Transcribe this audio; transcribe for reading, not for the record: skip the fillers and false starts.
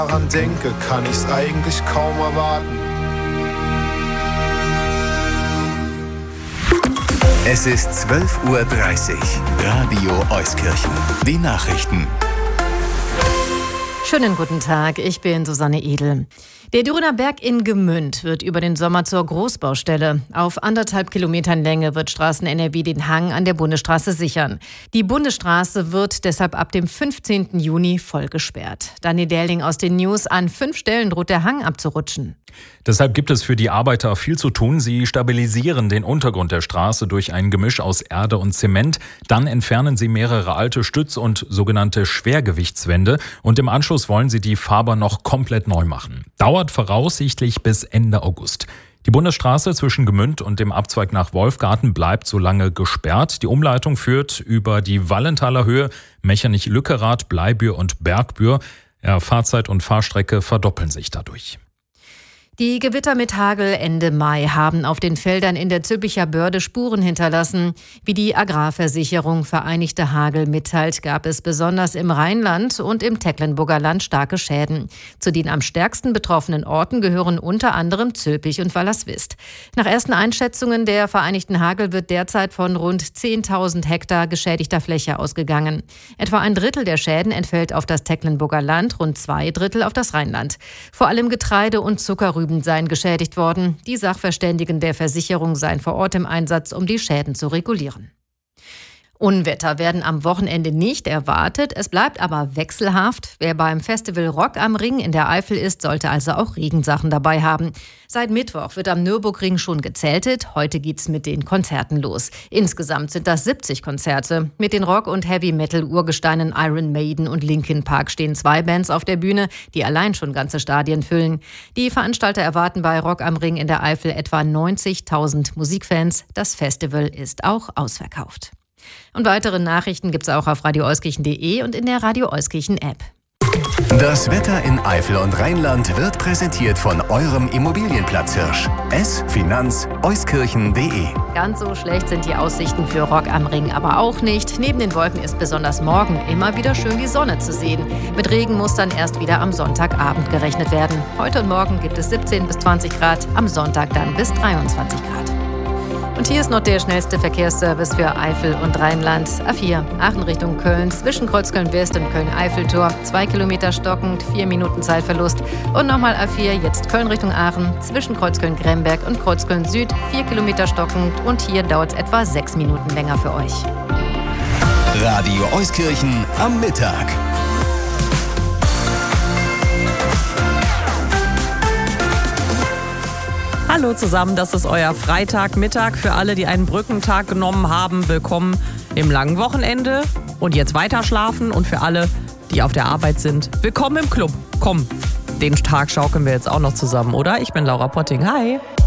daran denke, kann ich's eigentlich kaum erwarten. Es ist 12:30 Uhr. Radio Euskirchen. Die Nachrichten. Schönen guten Tag, ich bin Susanne Edel. Der Dürrener Berg in Gmünd wird über den Sommer zur Großbaustelle. Auf 1,5 Kilometern Länge wird Straßen-NRW den Hang an der Bundesstraße sichern. Die Bundesstraße wird deshalb ab dem 15. Juni voll gesperrt. Daniel Derling aus den News: An 5 Stellen droht der Hang abzurutschen. Deshalb gibt es für die Arbeiter viel zu tun. Sie stabilisieren den Untergrund der Straße durch ein Gemisch aus Erde und Zement. Dann entfernen sie mehrere alte Stütz- und sogenannte Schwergewichtswände. Und im Anschluss wollen sie die Fahrbahn noch komplett neu machen. Dauert voraussichtlich bis Ende August. Die Bundesstraße zwischen Gmünd und dem Abzweig nach Wolfgarten bleibt so lange gesperrt. Die Umleitung führt über die Wallenthaler Höhe, Mechernich-Lückerath, Bleibür und Bergbür. Fahrzeit und Fahrstrecke verdoppeln sich dadurch. Die Gewitter mit Hagel Ende Mai haben auf den Feldern in der Zülpicher Börde Spuren hinterlassen. Wie die Agrarversicherung Vereinigte Hagel mitteilt, gab es besonders im Rheinland und im Tecklenburger Land starke Schäden. Zu den am stärksten betroffenen Orten gehören unter anderem Zülpich und Wallerswist. Nach ersten Einschätzungen der Vereinigten Hagel wird derzeit von rund 10.000 Hektar geschädigter Fläche ausgegangen. Etwa ein Drittel der Schäden entfällt auf das Tecklenburger Land, rund 2 Drittel auf das Rheinland. Vor allem Getreide und Zuckerrüben seien geschädigt worden. Die Sachverständigen der Versicherung seien vor Ort im Einsatz, um die Schäden zu regulieren. Unwetter werden am Wochenende nicht erwartet, es bleibt aber wechselhaft. Wer beim Festival Rock am Ring in der Eifel ist, sollte also auch Regensachen dabei haben. Seit Mittwoch wird am Nürburgring schon gezeltet, heute geht's mit den Konzerten los. Insgesamt sind das 70 Konzerte. Mit den Rock- und Heavy-Metal-Urgesteinen Iron Maiden und Linkin Park stehen 2 Bands auf der Bühne, die allein schon ganze Stadien füllen. Die Veranstalter erwarten bei Rock am Ring in der Eifel etwa 90.000 Musikfans. Das Festival ist auch ausverkauft. Und weitere Nachrichten gibt's auch auf radioeuskirchen.de und in der Radio Euskirchen App. Das Wetter in Eifel und Rheinland wird präsentiert von eurem Immobilienplatzhirsch. Finanz-euskirchen.de. Ganz so schlecht sind die Aussichten für Rock am Ring aber auch nicht. Neben den Wolken ist besonders morgen immer wieder schön die Sonne zu sehen. Mit Regen muss dann erst wieder am Sonntagabend gerechnet werden. Heute und morgen gibt es 17 bis 20 Grad, am Sonntag dann bis 23 Grad. Und hier ist noch der schnellste Verkehrsservice für Eifel und Rheinland. A4 Aachen Richtung Köln, zwischen Kreuzköln West und Köln-Eiffeltor. 2 Kilometer stockend, 4 Minuten Zeitverlust. Und nochmal A4, jetzt Köln Richtung Aachen, zwischen Kreuzköln-Gremberg und Kreuzköln Süd. 4 Kilometer stockend und hier dauert es etwa 6 Minuten länger für euch. Radio Euskirchen am Mittag. Hallo zusammen, das ist euer Freitagmittag. Für alle, die einen Brückentag genommen haben, willkommen im langen Wochenende und jetzt weiter schlafen. Und für alle, die auf der Arbeit sind, willkommen im Club. Komm, den Tag schaukeln wir jetzt auch noch zusammen, oder? Ich bin Laura Potting. Hi.